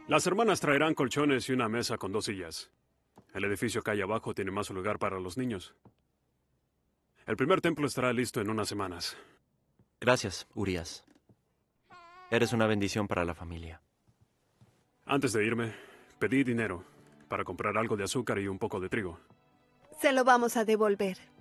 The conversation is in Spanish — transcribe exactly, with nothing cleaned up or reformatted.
Las hermanas traerán colchones y una mesa con dos sillas. El edificio que hay abajo tiene más lugar para los niños. El primer templo estará listo en unas semanas. Gracias, Urias. Eres una bendición para la familia. Antes de irme, pedí dinero para comprar algo de azúcar y un poco de trigo. Se lo vamos a devolver.